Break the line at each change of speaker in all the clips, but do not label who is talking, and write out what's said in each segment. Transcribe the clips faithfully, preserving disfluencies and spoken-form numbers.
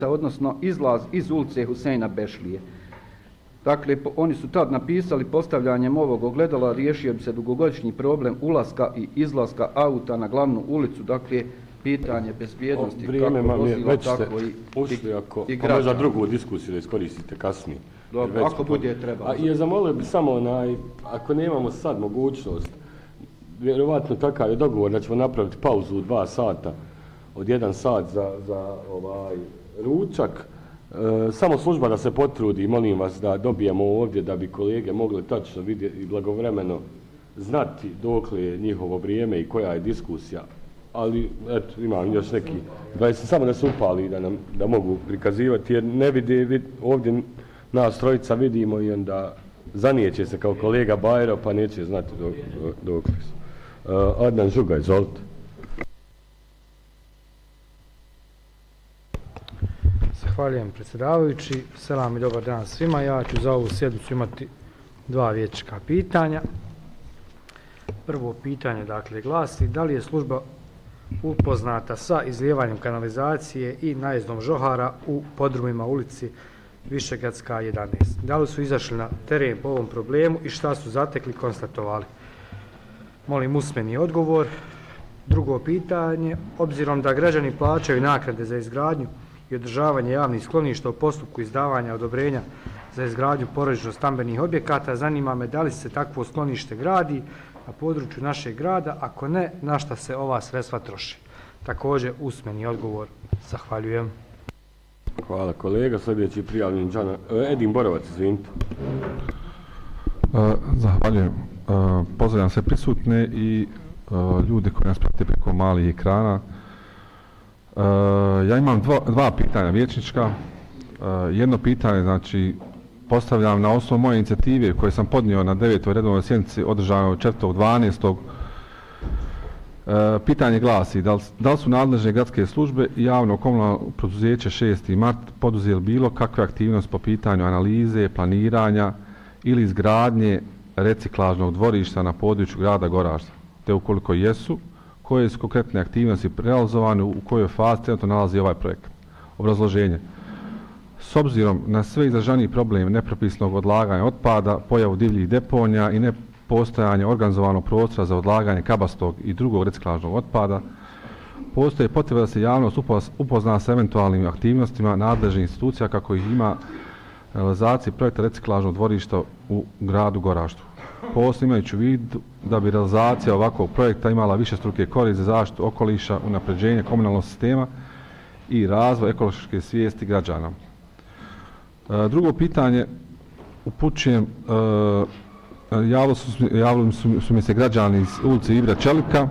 odnosno izlaz iz ulice Huseina Bešlije. Dakle, oni su tad napisali postavljanjem ovog ogledala riješio bi se dugogodišnji problem ulaska i izlaska auta na glavnu ulicu, dakle, pitanje bezbjednosti
kako
vozila, tako
i, ušli, ako,
i
građana. Možda drugu diskusiju da iskoristite kasnije.
Dobro, ako bude trebalo.
A i zamolio bi samo, onaj, ako nemamo sad mogućnost, vjerovatno takav je dogovor da ćemo napraviti pauzu u dva sata, od jedan sat za, za ovaj, ručak. E, samo služba da se potrudi, molim vas da dobijemo ovdje da bi kolege mogli tačno vidjeti i blagovremeno znati dokle je njihovo vrijeme i koja je diskusija. Ali, eto, imam još neki, dvadeset, samo da se upali da, nam, da mogu prikazivati, jer ne vidi, vid, ovdje nas trojica vidimo i onda zanijeće se kao kolega Bajro, pa neće znati dok, dokle su. Uh, Adnan Žuga, izvolite.
Zahvaljujem predsjedavajući, selam i dobar dan svima. Ja ću za ovu sjednicu imati dva vijećnička pitanja. Prvo pitanje, dakle, glasi da li je služba upoznata sa izlijevanjem kanalizacije i najezdom žohara u podrumima ulici Višegradska jedanaest. Da li su izašli na teren po ovom problemu i šta su zatekli konstatovali? Molim usmeni odgovor. Drugo pitanje, obzirom da građani plaćaju naknade za izgradnju i održavanje javnih skloništa u postupku izdavanja odobrenja za izgradnju porodično-stambenih objekata, zanima me da li se takvo sklonište gradi na području našeg grada, ako ne, na šta se ova sredstva troše. Također usmeni odgovor. Zahvaljujem.
Hvala kolega, sljedeći prijavljen Džana, Edin Borovac, izvinite.
Uh, zahvaljujem. Uh, pozdravljam sve prisutne i uh, ljude koji nas prate preko malih ekrana. Uh, ja imam dva, dva pitanja vijećnička. Uh, jedno pitanje, znači, postavljam na osnovu moje inicijative koje sam podnio na devetoj redovnoj sjednici održanoj četvrtog dvanaestog Uh, pitanje glasi, da li, da li su nadležne gradske službe i javno komunalno poduzeće šesti mart poduzeli bilo kakve aktivnosti po pitanju analize, planiranja ili izgradnje reciklažnog dvorišta na području grada Goražda, te ukoliko jesu, koje su konkretne aktivnosti realizovane, u kojoj fazi trenutno nalazi ovaj projekt. Obrazloženje. S obzirom na sve izraženiji problem nepropisnog odlaganja otpada, pojavu divljih deponija i ne postojanje organizovanog prostora za odlaganje kabastog i drugog reciklažnog otpada, postoje potreba da se javnost upozna s eventualnim aktivnostima nadležnih institucija kako ih ima realizaciji projekta reciklažnog dvorišta u gradu Goraždu. Posle imajući u vidu da bi realizacija ovakvog projekta imala više struke koriste za zaštitu okoliša, unapređenje komunalnog sistema i razvoj ekološke svijesti građana. Drugo pitanje upućujem e, Javili su, javili su, su mi se građani iz ulice Ibra Čelika. E,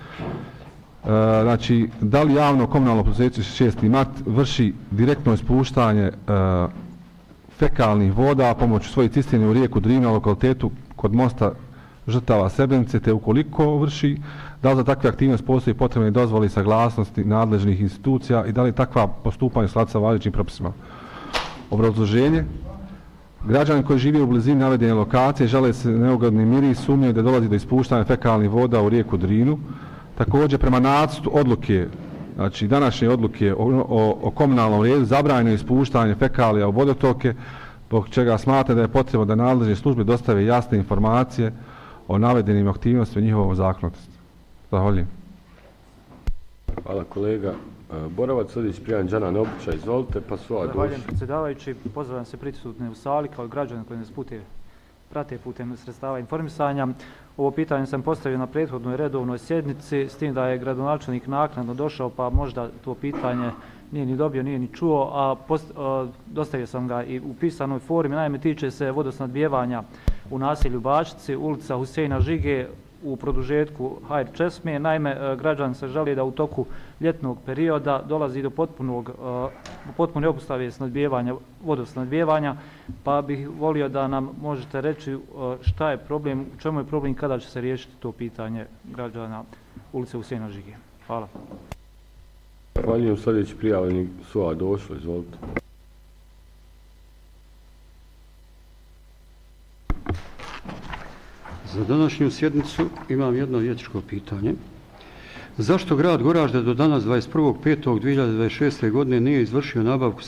znači, da li javno komunalno poduzeće šesti mart vrši direktno ispuštanje e, fekalnih voda pomoću svojih cisterni u rijeku Drinu na lokalitetu kod mosta žrtava Srebrenice, te ukoliko vrši, da li za takve aktivnosti postoji potrebne dozvole i saglasnosti nadležnih institucija i da li takva postupanja skladu sa važećim propisima? Obrazloženje. Građani koji žive u blizini navedene lokacije žele se neugodni miris, sumnjaju da dolazi do ispuštanja fekalnih voda u rijeku Drinu. Također, prema nacrtu odluke, znači današnje odluke o, o, o komunalnom redu, zabranjeno ispuštanje fekalija u vodotoke, zbog čega smatra da je potrebno da nadležne službe dostave jasne informacije o navedenim aktivnostima i njihovom zakonitosti. Zahvaljujem.
Hvala kolega. Borovac, sljedeći prijavljen Džana Neobičaj, izvolite, pa su došli.
Zahvaljujem predsjedavajući, pozdravljam se prisutne u sali kao i građane koji nas pute, prate putem sredstava informisanja. Ovo pitanje sam postavio na prethodnoj redovnoj sjednici, s tim da je gradonačelnik naknadno došao, pa možda to pitanje nije ni dobio, nije ni čuo, a, post, a dostavio sam ga i u pisanoj formi. Naime, tiče se vodosnadbijevanja u naselju Bačici, ulica Huseina Žige, u produžetku Hajr Česme. Naime, građani se želi da u toku ljetnog perioda dolazi do potpunog, potpune obustave snadbijevanja, vodosnadbijevanja, pa bih volio da nam možete reći šta je problem, u čemu je problem i kada će se riješiti to pitanje građana ulice Huseina Žige. Hvala.
Zahvaljujem, sljedeći prijavljeni su došli, izvolite.
Za današnju sjednicu imam jedno vijećničko pitanje. Zašto grad Goražde do danas dvadeset prvog petog dvije hiljade dvadeset šeste. godine nije izvršio nabavku